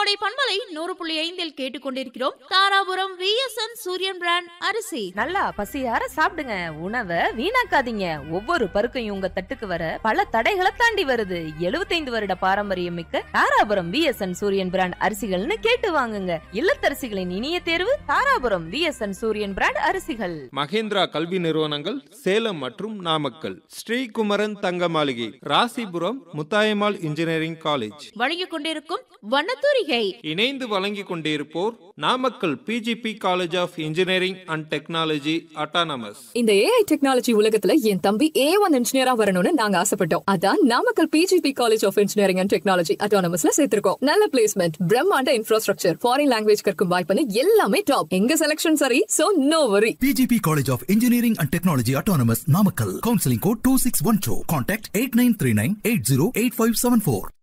கோடை பண்பலை 100.5 கேட்டுக்கொண்டிருக்கிறோம். தாராபுரம் விஎஸ்என் சூரியன் பிராண்ட் அரிசி. நல்லா பசியார சாப்பிடுங்க, உணவை வீணாக்காதீங்க. ஒவ்வொரு பருக்கையும் உங்க தட்டுக்கு வர பல தடைகளை தாண்டி வருது. 75 வருட பாரம்பரியம் மிக்க தாராபுரம் விஎஸ்என் சூரியன் பிராண்ட் அரிசிகள்னு கேட்டு வாங்குங்க. இல்லத்தரசிகளின் இனிய தேர்வு தாராபுரம் விஎஸ்என் சூரியன் பிராண்ட் அரிசிகள். மகேந்திரா கல்வி நிறுவனங்கள் சேலம் மற்றும் நாமக்கல். ஸ்ரீகுமரன் தங்க மாளிகை, ராசிபுரம் முத்தாயம்மாள் இன்ஜினியரிங் காலேஜ் வழங்கிக் கொண்டிருக்கும் வண்ணத்தூரிகை. இணைந்து வழங்கிக் கொண்டிருப்போர் Namakkal PGP college of engineering and technology autonomous. இந்த ஏஐ டெக்னாலஜி உலகத்துல என் தம்பி A1 இன்ஜினியரா வரணும்னு நாங்க ஆசைப்பட்டோம். அதான் Namakkal PGP college of engineering and technology அட்டானமஸ்ல சேர்த்திருக்கோம். நல்ல பிளேஸ்மெண்ட், பிரம்மாண்ட இன்ஃப்ராஸ்ட்ரக்சர், ஃபாரின் லாங்குவேஜ் கற்கும் வாய்ப்புன்னு எல்லாமே டாப். எங்க செலக்ஷன் சரி, சோ நோ வரி. PGP College of Engineering and Technology Autonomous, Namakkal. Counseling code 2612. Contact 8939 808574.